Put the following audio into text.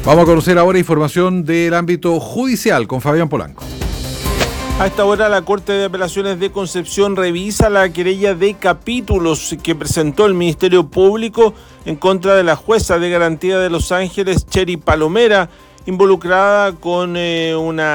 Vamos a conocer ahora información del ámbito judicial con Fabián Polanco. A esta hora la Corte de Apelaciones de Concepción revisa la querella de capítulos que presentó el Ministerio Público en contra de la jueza de garantía de Los Ángeles, Cheri Palomera, involucrada con una